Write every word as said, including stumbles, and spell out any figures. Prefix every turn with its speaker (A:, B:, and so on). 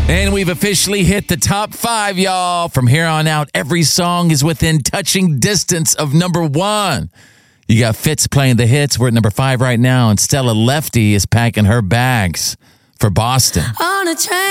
A: And we've officially hit the top five, y'all. From here on out, every song is within touching distance of number one. You got Fitz playing the hits. We're at number five right now, and Stella Lefty is packing her bags for Boston.
B: On a train.